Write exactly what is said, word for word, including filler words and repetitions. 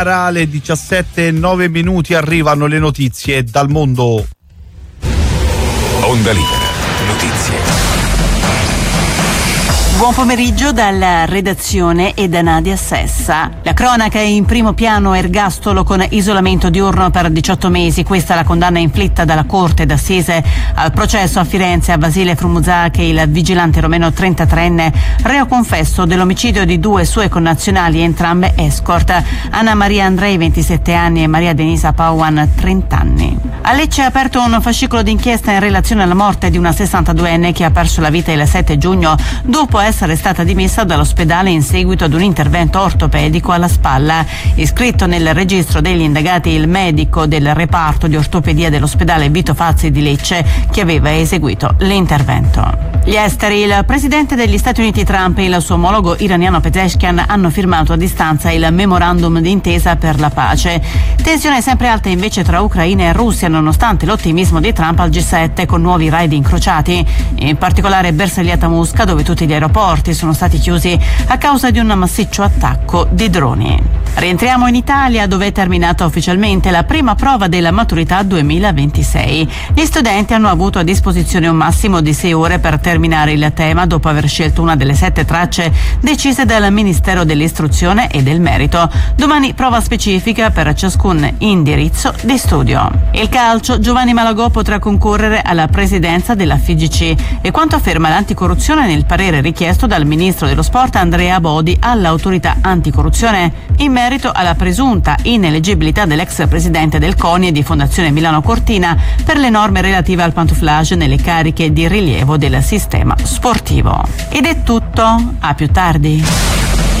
Alle diciassette e nove minuti arrivano le notizie dal mondo. Onda Libera, notizie. Buon pomeriggio dalla redazione e da Nadia Sessa. La cronaca è in primo piano: ergastolo con isolamento diurno per diciotto mesi. Questa è la condanna inflitta dalla Corte d'Assise al processo a Firenze a Vasile Frumuzà, che il vigilante romeno trentatreenne, reo confesso dell'omicidio di due sue connazionali, entrambe escort, Anna Maria Andrei ventisette anni e Maria Denisa Pauan trenta anni. A Lecce è aperto un fascicolo d'inchiesta in relazione alla morte di una sessantaduenne che ha perso la vita il sette giugno dopo essere stata dimessa dall'ospedale in seguito ad un intervento ortopedico alla spalla. Iscritto nel registro degli indagati il medico del reparto di ortopedia dell'ospedale Vito Fazzi di Lecce, che aveva eseguito l'intervento. Gli esteri. Il presidente degli Stati Uniti Trump e il suo omologo iraniano Pezeshkian hanno firmato a distanza il memorandum d'intesa per la pace. Tensione sempre alta invece tra Ucraina e Russia, nonostante l'ottimismo di Trump al G sette con nuovi raid incrociati, in particolare Bersagliata Mosca, dove tutti gli aeroporti sono stati chiusi a causa di un massiccio attacco di droni. Rientriamo in Italia, dove è terminata ufficialmente la prima prova della maturità duemilaventisei. Gli studenti hanno avuto a disposizione un massimo di sei ore per terminare il tema, dopo aver scelto una delle sette tracce decise dal Ministero dell'Istruzione e del Merito. Domani prova specifica per ciascun indirizzo di studio. Il calcio. Giovanni Malagò potrà concorrere alla presidenza della F I G C e quanto afferma l'anticorruzione nel parere richiesto dal ministro dello sport Andrea Bodi all'autorità anticorruzione in merito alla presunta ineleggibilità dell'ex presidente del CONI e di Fondazione Milano Cortina per le norme relative al pantouflage nelle cariche di rilievo del sistema sportivo. Ed è tutto, a più tardi.